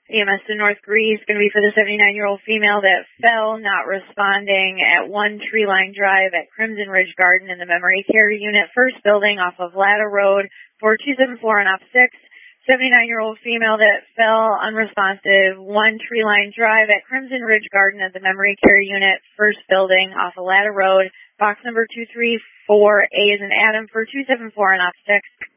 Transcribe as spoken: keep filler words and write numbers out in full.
E M S to North Greece, going to be for the seventy-nine-year-old female that fell, not responding at One Tree Line Drive at Crimson Ridge Garden in the Memory Care Unit, first building off of Latta Road, four two seven four and off six. seventy-nine-year-old female that fell, unresponsive, One Tree Line Drive at Crimson Ridge Garden at the Memory Care Unit, first building off of Latta Road, box number two three four, A is an Adam for two seven four and off six.